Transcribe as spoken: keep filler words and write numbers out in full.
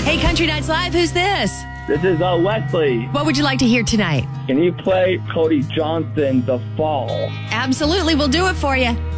Hey, Country Nights Live, who's this? This is uh, Wesley. What would you like to hear tonight? Can you play Cody Johnson, The Fall? Absolutely, we'll do it for you.